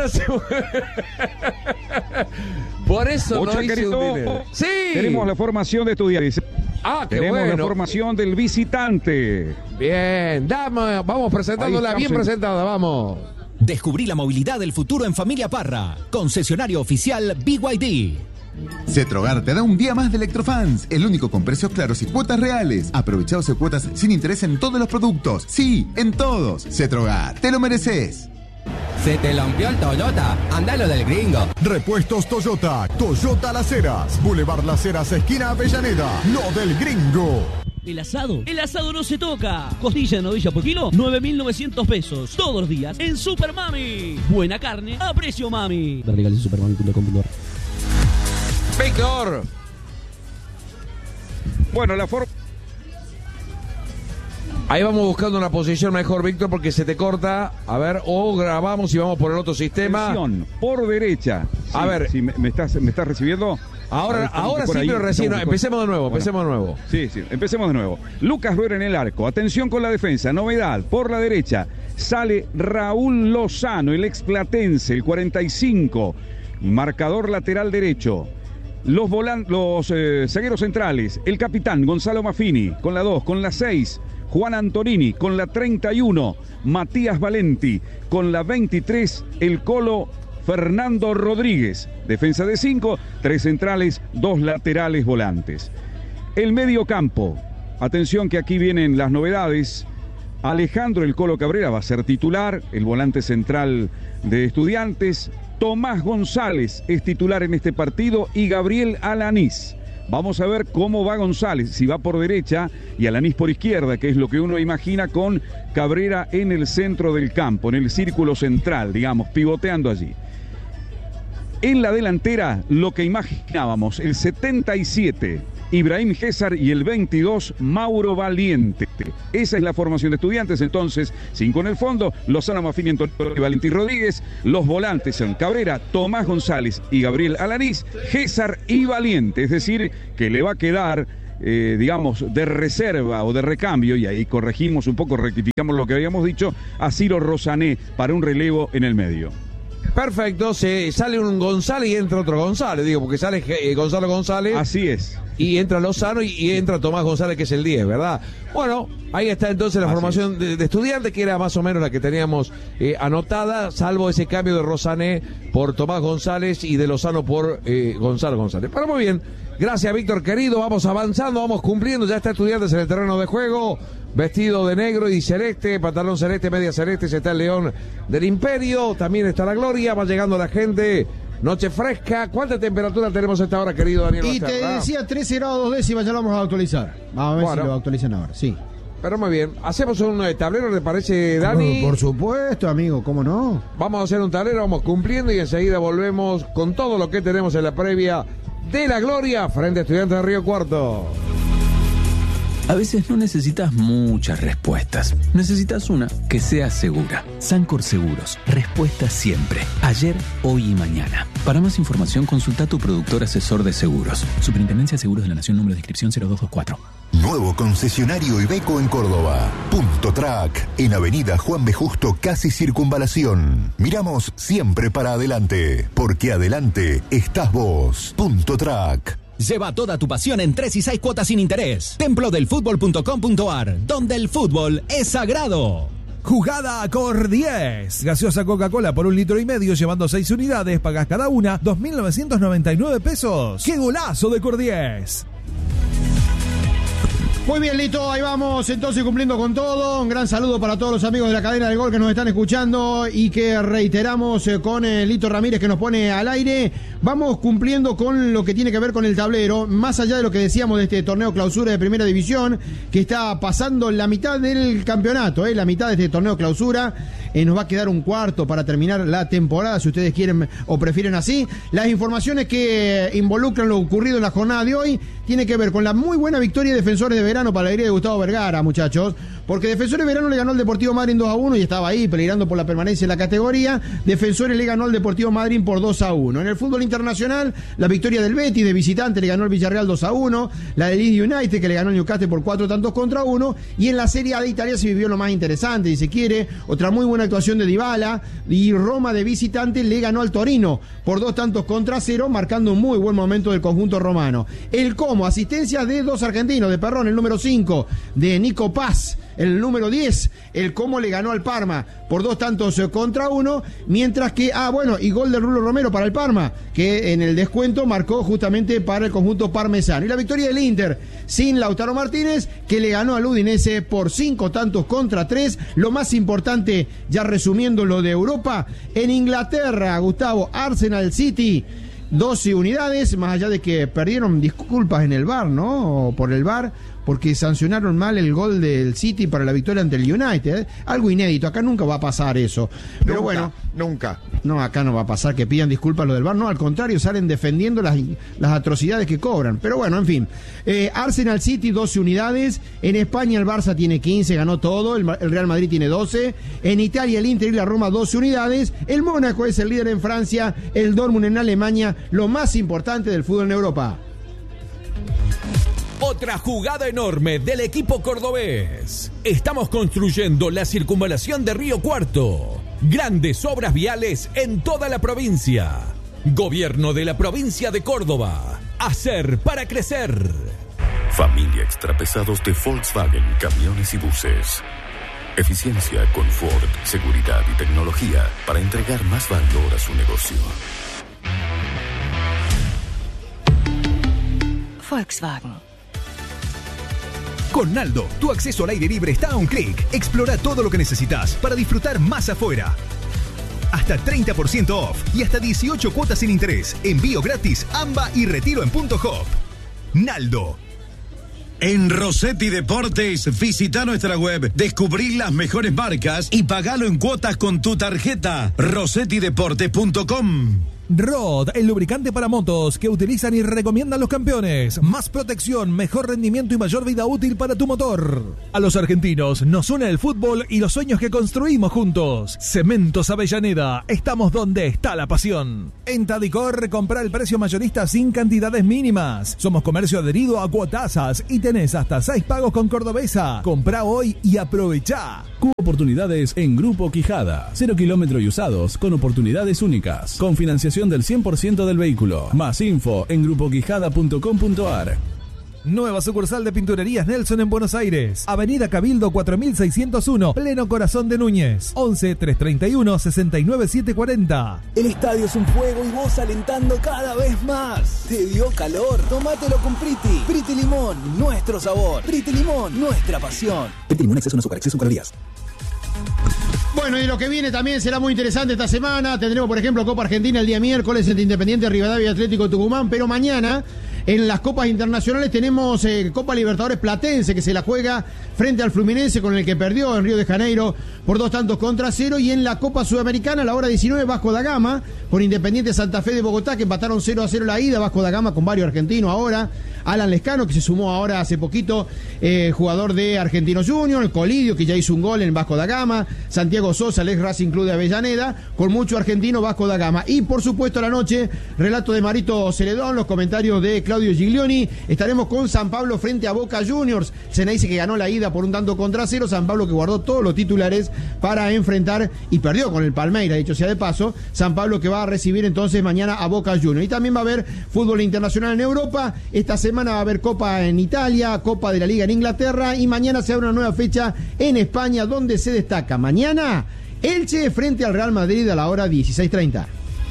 Por eso no hice un dinero. Sí. Tenemos la formación de Estudiantes. Tenemos la formación del visitante. Bien, vamos presentándola bien presentada, vamos. Descubrí la movilidad del futuro en Familia Parra. Concesionario oficial BYD. Cetrogar te da un día más de Electrofans, el único con precios claros y cuotas reales. Aprovecha 12 cuotas sin interés en todos los productos. Sí, en todos. Cetrogar, te lo mereces. Se te lampió el Toyota, andalo del gringo. Repuestos Toyota, Toyota Las Heras, Boulevard Las Heras, esquina Avellaneda, lo del gringo. El asado no se toca. Costilla de novilla por kilo, 9.900 pesos. Todos los días en Super Mami. Buena carne a precio mami. Dale legal en supermami.com.ar. Víctor. Bueno, la forma... Ahí vamos buscando una posición mejor, Víctor, porque se te corta. A ver, o grabamos y vamos por el otro sistema. Por derecha. Sí, a ver. Si me estás recibiendo. Ahora sí, pero recién. Empecemos de nuevo, Sí, empecemos de nuevo. Lucas Rueda en el arco. Atención con la defensa. Novedad. Por la derecha sale Raúl Lozano, el explatense, el 45. Marcador lateral derecho. Los zagueros centrales. El capitán Gonzalo Maffini con la 2, con la 6. Juan Antonini con la 31, Matías Valenti con la 23, el Colo Fernando Rodríguez. Defensa de 5, 3 centrales, 2 laterales volantes. El medio campo, atención que aquí vienen las novedades. Alejandro el Colo Cabrera va a ser titular, el volante central de Estudiantes. Tomás González es titular en este partido y Gabriel Alanís. Vamos a ver cómo va González, si va por derecha y Alanís por izquierda, que es lo que uno imagina con Cabrera en el centro del campo, en el círculo central, digamos, pivoteando allí. En la delantera, lo que imaginábamos, el 77, Ibrahim César, y el 22, Mauro Valiente. Esa es la formación de Estudiantes, entonces, 5 en el fondo, Lozano, Maffini, Antonio y Valentín Rodríguez. Los volantes son Cabrera, Tomás González y Gabriel Alanís, César y Valiente, es decir, que le va a quedar, digamos, de reserva o de recambio, y ahí corregimos un poco, rectificamos lo que habíamos dicho, a Ciro Rosané para un relevo en el medio. Perfecto, se sale un González y entra otro González, digo, porque sale Gonzalo González. Así es. Y entra Lozano y entra Tomás González, que es el 10, ¿verdad? Bueno, ahí está entonces la formación de Estudiantes, que era más o menos la que teníamos anotada, salvo ese cambio de Rosané por Tomás González y de Lozano por Gonzalo González. Pero muy bien, gracias Víctor querido, vamos avanzando, vamos cumpliendo, ya está Estudiantes en el terreno de juego, vestido de negro y celeste, pantalón celeste, media celeste, está el León del Imperio, también está la Gloria, va llegando la gente. Noche fresca. ¿Cuánta temperatura tenemos a esta hora, querido Daniel Y Basterra? te decía 13 grados 2 décimas, ya lo vamos a actualizar. Vamos a ver si lo actualizan ahora, sí. Pero muy bien. ¿Hacemos un tablero, te parece, Dani? Por supuesto, amigo, ¿cómo no? Vamos a hacer un tablero, vamos cumpliendo y enseguida volvemos con todo lo que tenemos en la previa de la Gloria frente a Estudiantes de Río Cuarto. A veces no necesitas muchas respuestas. Necesitas una que sea segura. Sancor Seguros. Respuesta siempre. Ayer, hoy y mañana. Para más información, consulta a tu productor asesor de seguros. Superintendencia de Seguros de la Nación, número de inscripción 0224. Nuevo concesionario Iveco en Córdoba. Punto Track. En Avenida Juan B. Justo, casi Circunvalación. Miramos siempre para adelante. Porque adelante estás vos. Punto Track. Lleva toda tu pasión en 3 y 6 cuotas sin interés. Templodelfutbol.com.ar, donde el fútbol es sagrado. Jugada Cor 10. Gaseosa Coca-Cola por 1,5 litros, llevando 6 unidades. Pagas cada una 2.999 pesos. ¡Qué golazo de Cor 10! Muy bien, Lito, ahí vamos entonces cumpliendo con todo. Un gran saludo para todos los amigos de la cadena del gol que nos están escuchando y que reiteramos con Lito Ramírez que nos pone al aire. Vamos cumpliendo con lo que tiene que ver con el tablero, más allá de lo que decíamos de este torneo clausura de primera división, que está pasando la mitad del campeonato, la mitad de este torneo clausura. Nos va a quedar un cuarto para terminar la temporada, si ustedes quieren o prefieren así. Las informaciones que involucran lo ocurrido en la jornada de hoy tiene que ver con la muy buena victoria de Defensores de Verano para la alegría de Gustavo Vergara, muchachos, porque Defensores de Verano le ganó al Deportivo Madryn 2-1 y estaba ahí peligrando por la permanencia en la categoría. Defensores le ganó al Deportivo Madryn por 2-1. En el fútbol internacional, la victoria del Betis de visitante le ganó al Villarreal 2-1, la del Leeds United que le ganó al Newcastle por 4-1, y en la Serie A de Italia se vivió lo más interesante, si se quiere, otra muy buena buena actuación de Dybala, y Roma de visitante le ganó al Torino por 2-0, marcando un muy buen momento del conjunto romano. El Como, asistencia de dos argentinos, de Perrón, el número 5, de Nico Paz, el número 10, el Como le ganó al Parma por 2-1, mientras que, y gol de Rulo Romero para el Parma, que en el descuento marcó justamente para el conjunto parmesano. Y la victoria del Inter, sin Lautaro Martínez, que le ganó al Udinese por 5-3. Lo más importante, ya resumiendo lo de Europa, en Inglaterra, Gustavo, Arsenal City, 12 unidades, más allá de que perdieron disculpas en el VAR, ¿no? Por el VAR, porque sancionaron mal el gol del City para la victoria ante el United. Algo inédito, acá nunca va a pasar eso. Pero nunca. No, acá no va a pasar que pidan disculpas lo del VAR, no, al contrario, salen defendiendo las atrocidades que cobran. Pero bueno, en fin. Arsenal City, 12 unidades. En España el Barça tiene 15, ganó todo. El Real Madrid tiene 12. En Italia el Inter y la Roma, 12 unidades. El Mónaco es el líder en Francia. El Dortmund en Alemania. Lo más importante del fútbol en Europa. Otra jugada enorme del equipo cordobés. Estamos construyendo la circunvalación de Río Cuarto. Grandes obras viales en toda la provincia. Gobierno de la provincia de Córdoba. Hacer para crecer. Familia Extrapesados de Volkswagen Camiones y Buses. Eficiencia, confort, seguridad y tecnología para entregar más valor a su negocio. Volkswagen. Con Naldo, tu acceso al aire libre está a un clic. Explora todo lo que necesitas para disfrutar más afuera. Hasta 30% off y hasta 18 cuotas sin interés. Envío gratis, AMBA y retiro en Punto Hop. Naldo. En Rossetti Deportes, visita nuestra web, descubrí las mejores marcas y pagalo en cuotas con tu tarjeta. rossettideportes.com. Rod, el lubricante para motos que utilizan y recomiendan los campeones. Más protección, mejor rendimiento y mayor vida útil para tu motor. A los argentinos nos une el fútbol y los sueños que construimos juntos. Cementos Avellaneda, estamos donde está la pasión. En Tadicor, compra el precio mayorista sin cantidades mínimas. Somos comercio adherido a Cuotasas y tenés hasta 6 pagos con Cordobesa. Comprá hoy y aprovechá. Oportunidades en Grupo Quijada. 0 kilómetros y usados con oportunidades únicas. Con financiación del 100% del vehículo. Más info en grupoquijada.com.ar. Nueva sucursal de Pinturerías Nelson en Buenos Aires. Avenida Cabildo 4601, pleno corazón de Núñez. 11 331 69 740. El estadio es un fuego y vos alentando cada vez más. ¿Te dio calor? Tómatelo con Priti. Priti Limón, nuestro sabor. Priti Limón, nuestra pasión. Priti Limón, exceso no azúcar, exceso en calorías. Bueno, y lo que viene también será muy interesante esta semana. Tendremos, por ejemplo, Copa Argentina el día miércoles entre Independiente, Rivadavia y Atlético Tucumán, pero mañana en las copas internacionales tenemos Copa Libertadores Platense, que se la juega frente al Fluminense, con el que perdió en Río de Janeiro por 2-0, y en la Copa Sudamericana a la hora 19 Vasco da Gama con Independiente Santa Fe de Bogotá, que empataron 0-0 la ida. Vasco da Gama con varios argentinos ahora. Alan Lescano, que se sumó ahora hace poquito, jugador de Argentinos Juniors, el Colidio, que ya hizo un gol en Vasco da Gama, Santiago Sosa, el ex Racing Club de Avellaneda, con mucho argentino Vasco da Gama. Y por supuesto a la noche, relato de Marito Celedón, los comentarios de Claudio Giglioni. Estaremos con San Pablo frente a Boca Juniors. Ceneice, que ganó la ida por 1-0. San Pablo, que guardó todos los titulares para enfrentar y perdió con el Palmeiras, dicho sea de paso. San Pablo, que va a recibir entonces mañana a Boca Juniors. Y también va a haber fútbol internacional en Europa. Esta semana va a haber Copa en Italia, Copa de la Liga en Inglaterra, y mañana se abre una nueva fecha en España, donde se destaca mañana Elche frente al Real Madrid a la hora 16:30.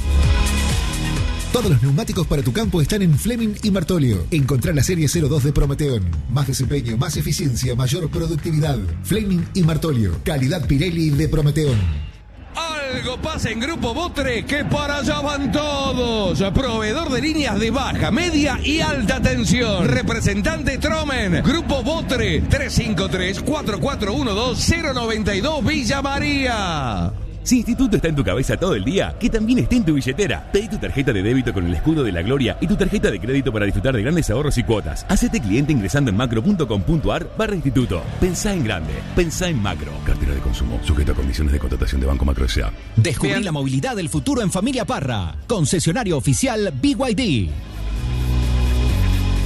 Todos los neumáticos para tu campo están en Fleming y Martolio. Encontrá la serie 02 de Prometeon. Más desempeño, más eficiencia, mayor productividad. Fleming y Martolio. Calidad Pirelli de Prometeon. Algo pasa en Grupo Botre, que para allá van todos. Proveedor de líneas de baja, media y alta tensión. Representante Tromen. Grupo Botre, 353-4412-092 Villa María. Si Instituto está en tu cabeza todo el día, que también esté en tu billetera. Pedí tu tarjeta de débito con el escudo de la gloria y tu tarjeta de crédito para disfrutar de grandes ahorros y cuotas. Hacete cliente ingresando en macro.com.ar/instituto. Pensá en grande, pensá en macro. Cartera de consumo, sujeto a condiciones de contratación de Banco Macro S.A. Descubrí la movilidad del futuro en Familia Parra. Concesionario oficial BYD.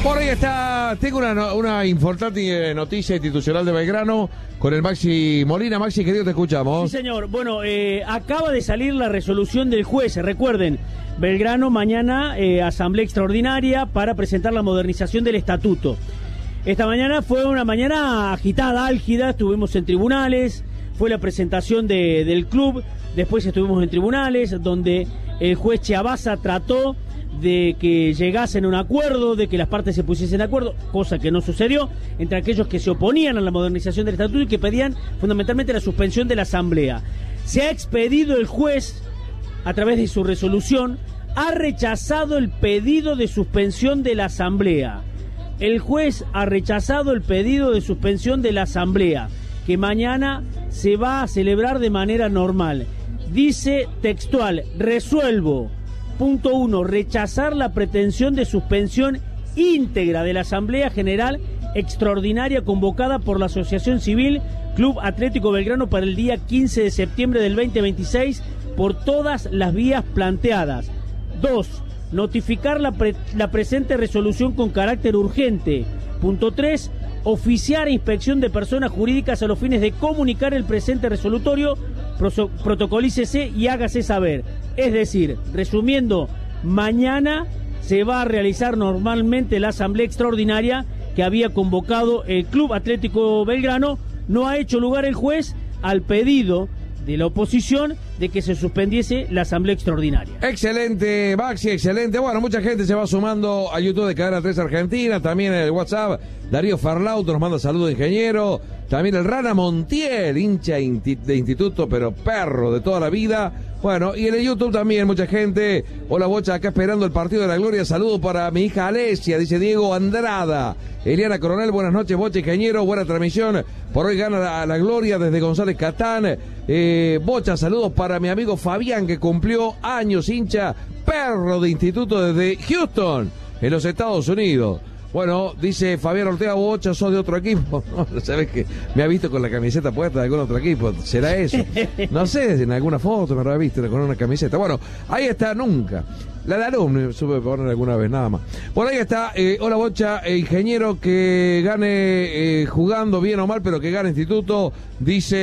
Por ahí está, tengo una importante noticia institucional de Belgrano con el Maxi Molina. Maxi, querido, te escuchamos. Sí, señor. Bueno, acaba de salir la resolución del juez. Recuerden, Belgrano mañana asamblea extraordinaria para presentar la modernización del estatuto. Esta mañana fue una mañana agitada, álgida, estuvimos en tribunales, fue la presentación del club, después estuvimos en tribunales, donde el juez Chiabaza trató de que llegasen a un acuerdo, de que las partes se pusiesen de acuerdo, cosa que no sucedió, entre aquellos que se oponían a la modernización del estatuto y que pedían fundamentalmente la suspensión de la asamblea. Se ha expedido el juez, a través de su resolución, ha rechazado el pedido de suspensión de la asamblea. El juez ha rechazado el pedido de suspensión de la asamblea, que mañana se va a celebrar de manera normal. Dice textual, resuelvo. Punto 1. Rechazar la pretensión de suspensión íntegra de la Asamblea General Extraordinaria convocada por la Asociación Civil Club Atlético Belgrano para el día 15 de septiembre del 2026 por todas las vías planteadas. 2. Notificar la presente resolución con carácter urgente. Punto 3. Oficiar inspección de personas jurídicas a los fines de comunicar el presente resolutorio, protocolícese y hágase saber. Es decir, resumiendo, mañana se va a realizar normalmente la asamblea extraordinaria que había convocado el Club Atlético Belgrano. No ha hecho lugar el juez al pedido de la oposición de que se suspendiese la asamblea extraordinaria. Excelente, Maxi, excelente. Bueno, mucha gente se va sumando a YouTube de Cadena 3 Argentina, también en el WhatsApp. Darío Farlauto nos manda saludos, ingeniero. También el Rana Montiel, hincha de instituto, pero perro de toda la vida. Bueno, y en el YouTube también mucha gente. Hola, Bocha, acá esperando el partido de la gloria. Saludos para mi hija Alesia, dice Diego Andrada. Eliana Coronel, buenas noches, Bocha, ingeniero. Buena transmisión. Por hoy gana la gloria desde González Catán. Bocha, saludos para mi amigo Fabián, que cumplió años, hincha, perro de instituto desde Houston, en los Estados Unidos. Bueno, dice Fabián Ortega, Bocha, sos de otro equipo. No, ¿sabes qué? Me ha visto con la camiseta puesta de algún otro equipo. ¿Será eso? No sé, en alguna foto me habrá visto con una camiseta. Bueno, ahí está, nunca. La de alumno, supe poner alguna vez, nada más. Por ahí está, hola Bocha, ingeniero, que gane jugando bien o mal, pero que gane instituto, dice...